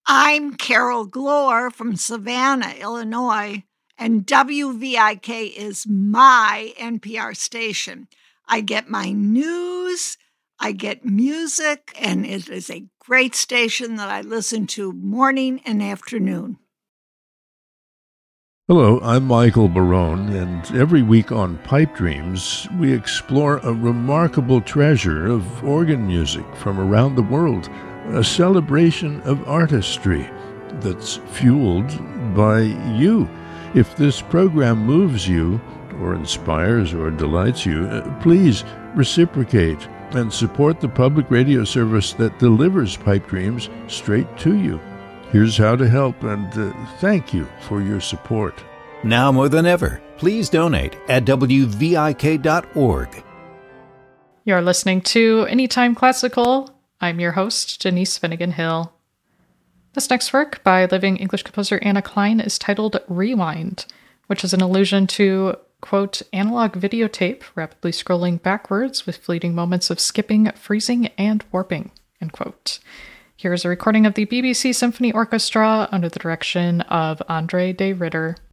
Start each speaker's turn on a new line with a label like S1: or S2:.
S1: I'm Carol Glore from Savannah, Illinois, and WVIK is my NPR station. I get my news, I get music, and it is a great station that I listen to morning and afternoon.
S2: Hello, I'm Michael Barone, and every week on Pipe Dreams, we explore a remarkable treasure of organ music from around the world, a celebration of artistry that's fueled by you. If this program moves you, or inspires or delights you, please reciprocate and support the public radio service that delivers Pipe Dreams straight to you. Here's how to help, and thank you for your support.
S3: Now more than ever, please donate at WVIK.org.
S4: You're listening to Anytime Classical. I'm your host, Janice Finnegan Hill. This next work by living English composer Anna Klein is titled Rewind, which is an allusion to, quote, analog videotape rapidly scrolling backwards with fleeting moments of skipping, freezing, and warping, end quote. Here is a recording of the BBC Symphony Orchestra under the direction of André de Ritter.